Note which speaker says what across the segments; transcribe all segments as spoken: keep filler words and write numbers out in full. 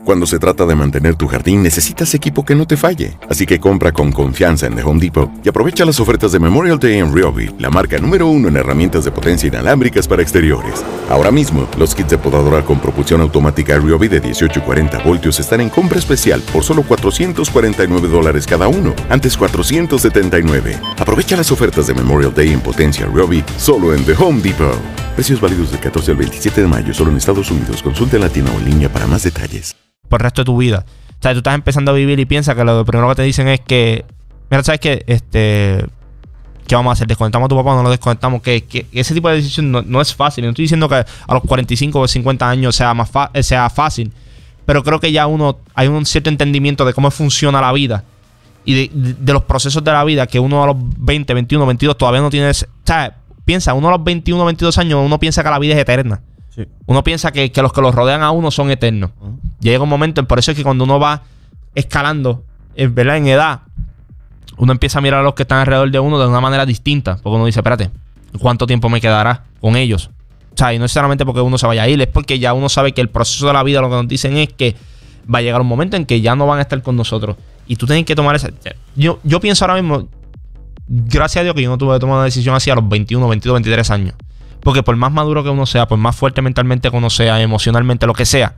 Speaker 1: Cuando se trata de mantener tu jardín, necesitas equipo que no te falle. Así que compra con confianza en The Home Depot y aprovecha las ofertas de Memorial Day en Ryobi, la marca número uno en herramientas de potencia inalámbricas para exteriores. Ahora mismo, los kits de podadora con propulsión automática Ryobi de dieciocho y cuarenta voltios están en compra especial por solo cuatrocientos cuarenta y nueve dólares cada uno, antes cuatrocientos setenta y nueve. Aprovecha las ofertas de Memorial Day en potencia Ryobi solo en The Home Depot. Precios válidos del catorce al veintisiete de mayo solo en Estados Unidos. Consulte en la tienda o en línea para más detalles.
Speaker 2: Por el resto de tu vida. O sea, tú estás empezando a vivir y piensas que lo primero que te dicen es que, mira, ¿sabes qué? Este, ¿qué vamos a hacer? ¿Desconectamos a tu papá o no lo desconectamos? Que, que ese tipo de decisión no, no es fácil. No estoy diciendo que a los cuarenta y cinco o cincuenta años sea, más sea fácil, pero creo que ya uno hay un cierto entendimiento de cómo funciona la vida y de, de, de los procesos de la vida que uno a los veinte, veintiuno, veintidós todavía no tiene. O sea, piensa, uno a los veintiuno, veintidós años, uno piensa que la vida es eterna. Sí. Uno piensa que, que los que los rodean a uno son eternos. Uh-huh. Llega un momento, por eso es que cuando uno va escalando, ¿verdad?, en edad, uno empieza a mirar a los que están alrededor de uno de una manera distinta. Porque uno dice, espérate, ¿cuánto tiempo me quedará con ellos? O sea, y no necesariamente porque uno se vaya a ir, es porque ya uno sabe que el proceso de la vida, lo que nos dicen es que va a llegar un momento en que ya no van a estar con nosotros. Y tú tienes que tomar esa... Yo, yo pienso ahora mismo, gracias a Dios que yo no tuve que tomar una decisión así a los veintiuno, veintidós, veintitrés años. Porque por más maduro que uno sea, por más fuerte mentalmente que uno sea, emocionalmente, lo que sea,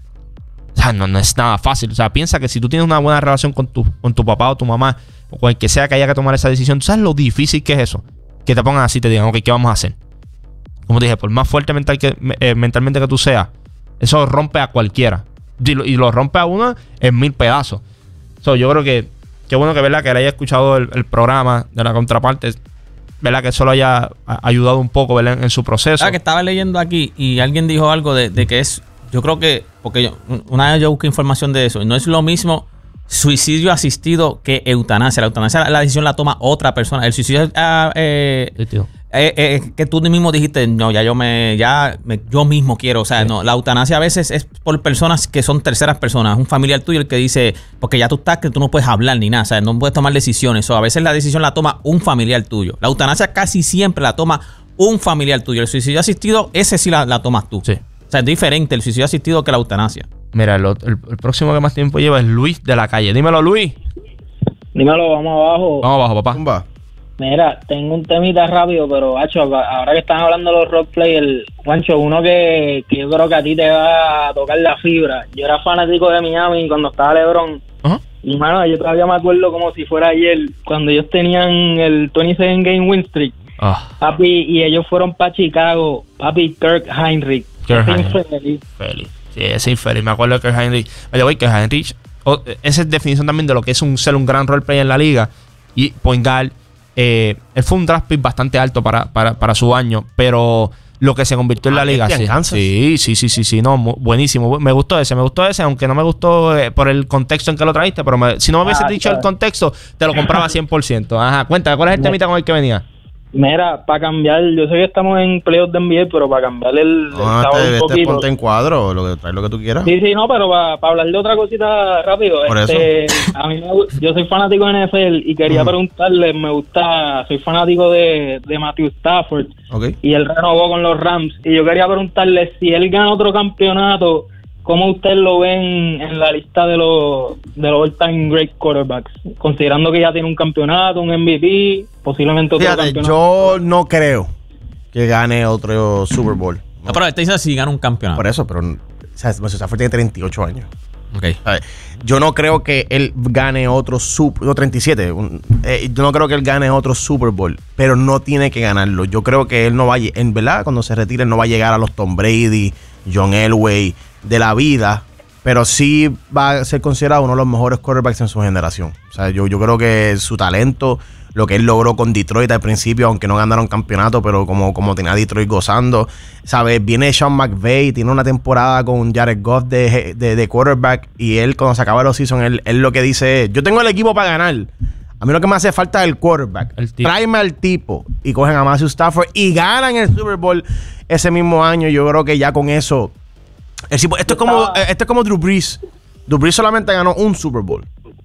Speaker 2: o sea, no, no es nada fácil. O sea, piensa que si tú tienes una buena relación con tu, con tu papá o tu mamá, o con el que sea que haya que tomar esa decisión, ¿tú sabes lo difícil que es eso? Que te pongan así y te digan, ok, ¿qué vamos a hacer? Como te dije, por más fuerte mental que, eh, mentalmente que tú seas, eso rompe a cualquiera. Y lo, y lo rompe a uno en mil pedazos. So, yo creo que qué bueno que, ¿verdad?, que le haya escuchado el, el programa de la contraparte, ¿verdad?, que eso lo haya ayudado un poco, ¿verdad?, en, en su proceso.
Speaker 3: Ah, que estaba leyendo aquí y alguien dijo algo de, de que es, yo creo que, porque yo, una vez yo busqué información de eso, no es lo mismo suicidio asistido que eutanasia. La eutanasia, la decisión la toma otra persona. El suicidio, uh, eh, sí, tío. Eh, eh, que tú mismo dijiste, no, ya yo me, ya me, yo mismo quiero, o sea, sí. no, la eutanasia a veces es por personas que son terceras personas, un familiar tuyo el que dice, porque ya tú estás, que tú no puedes hablar ni nada, o sea, no puedes tomar decisiones, o a veces la decisión la toma un familiar tuyo. La eutanasia casi siempre la toma un familiar tuyo. El suicidio asistido, ese sí la, la tomas tú. Sí. O sea, es diferente el suicidio asistido que la eutanasia.
Speaker 2: Mira, el, el, el próximo que más tiempo lleva es Luis de la Calle. Dímelo, Luis.
Speaker 4: Dímelo, vamos abajo.
Speaker 2: Vamos abajo, papá.
Speaker 4: Va. Mira, tengo un temita rápido, pero, Hacho, ahora que están hablando de los rock players, Juancho, uno que, que yo creo que a ti te va a tocar la fibra. Yo era fanático de Miami cuando estaba LeBron. Uh-huh. Y, mano, yo todavía me acuerdo como si fuera ayer, cuando ellos tenían el veintisiete Game Win Streak. Uh. Papi, y ellos fueron para Chicago. Papi, Kirk Heinrich.
Speaker 2: Kirk Heinrich. Feliz. Sí, es infeliz. Me acuerdo de Kirk Heinrich. Me voy, Kirk Heinrich. Oh, esa es definición también de lo que es un ser un gran role player en la liga. Y point guard. Eh, él fue un draft pick bastante alto para, para, para su año, pero lo que se convirtió en la ah, liga sí, sí, sí, sí, sí, sí, no, muy, buenísimo. Me gustó ese, me gustó ese, aunque no me gustó eh, por el contexto en que lo trajiste, pero me, si no me hubiese ah, dicho claro. el contexto, te lo compraba cien por ciento. Ajá, cuéntame, ¿cuál es el temita con el que venía?
Speaker 4: Mira, para cambiar, yo sé que estamos en playoffs de N B A, pero para cambiar el,
Speaker 5: no, el sabor este, un poquito. Este ponte en cuadro, lo que traes lo que tú quieras.
Speaker 4: Sí, sí, no, pero para, para hablar de otra cosita rápido. Por este, eso. A mí me, yo soy fanático de N F L y quería uh-huh. preguntarle, me gusta, soy fanático de, de Matthew Stafford. Okay. Y él renovó con los Rams. Y yo quería preguntarle si él gana otro campeonato, ¿cómo usted lo ven en la lista de los de los all-time great quarterbacks? Considerando que ya tiene un campeonato, un M V P, posiblemente otro
Speaker 5: Fíjate,
Speaker 4: campeonato.
Speaker 5: Yo no creo que gane otro Super Bowl.
Speaker 3: No, no pero este dice si gana un campeonato.
Speaker 5: Por eso, pero o sea, Stafford tiene treinta y ocho años.
Speaker 3: Okay.
Speaker 5: Yo no creo que él gane otro Super no, treinta y siete. Un, eh, yo no creo que él gane otro Super Bowl, pero no tiene que ganarlo. Yo creo que él no va a, en verdad, cuando se retire, no va a llegar a los Tom Brady, John Elway de la vida, pero sí va a ser considerado uno de los mejores quarterbacks en su generación. O sea, yo, yo creo que su talento, lo que él logró con Detroit al principio, aunque no ganaron campeonato, pero como, como tenía Detroit gozando, ¿sabes? Viene Sean McVay, tiene una temporada con Jared Goff de, de, de quarterback, y él cuando se acaba los season, él, él lo que dice es, yo tengo el equipo para ganar. A mí lo que me hace falta es el quarterback. El Tráeme al tipo. Y cogen a Matthew Stafford y ganan el Super Bowl ese mismo año. Yo creo que ya con eso... El, esto, es como, esto es como Drew Brees. Drew Brees solamente ganó un Super Bowl.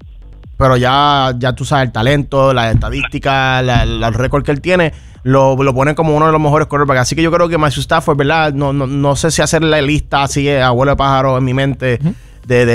Speaker 5: Pero ya, ya tú sabes, el talento, las estadísticas, la, la, el récord que él tiene, lo, lo pone como uno de los mejores quarterbacks. Así que yo creo que Matthew Stafford, ¿verdad? No, no, no sé si hacer la lista así, abuelo de pájaro en mi mente, uh-huh. de, de